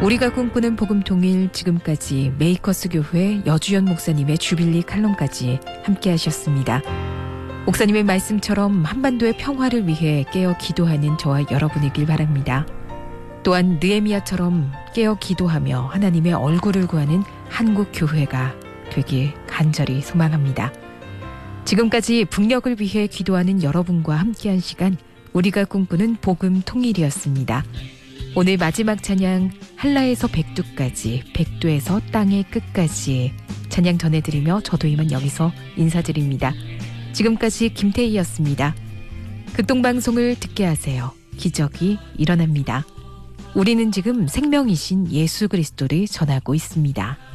우리가 꿈꾸는 복음통일, 지금까지 메이커스 교회 여주연 목사님의 주빌리 칼럼까지 함께 하셨습니다. 목사님의 말씀처럼 한반도의 평화를 위해 깨어 기도하는 저와 여러분이길 바랍니다. 또한 느헤미야처럼 깨어 기도하며 하나님의 얼굴을 구하는 한국 교회가 되길 간절히 소망합니다. 지금까지 북녘을 위해 기도하는 여러분과 함께한 시간, 우리가 꿈꾸는 복음 통일이었습니다. 오늘 마지막 찬양, 한라에서 백두까지, 백두에서 땅의 끝까지 찬양 전해드리며 저도 이만 여기서 인사드립니다. 지금까지 김태희였습니다. 극동방송을 듣게 하세요. 기적이 일어납니다. 우리는 지금 생명이신 예수 그리스도를 전하고 있습니다.